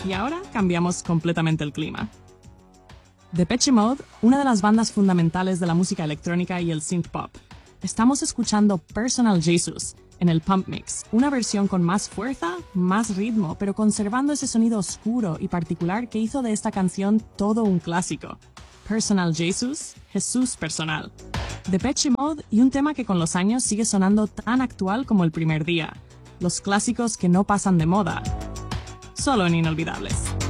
Y ahora cambiamos completamente el clima. Depeche Mode, una de las bandas fundamentales de la música electrónica y el synth pop. Estamos escuchando Personal Jesus en el Pump Mix, una versión con más fuerza, más ritmo, pero conservando ese sonido oscuro y particular que hizo de esta canción todo un clásico. Personal Jesus, Jesús personal. Depeche Mode y un tema que con los años sigue sonando tan actual como el primer día. Los clásicos que no pasan de moda. Solo en Inolvidables.